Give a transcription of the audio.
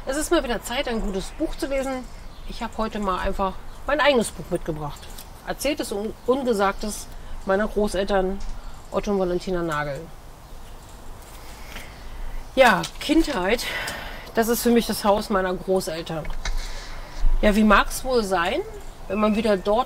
Es ist mal wieder Zeit, ein gutes Buch zu lesen. Ich habe heute mal einfach mein eigenes Buch mitgebracht. Erzähltes und Ungesagtes meiner Großeltern Otto und Valentina Nagel. Ja, Kindheit, das ist für mich das Haus meiner Großeltern. Ja, wie mag es wohl sein, wenn man wieder dort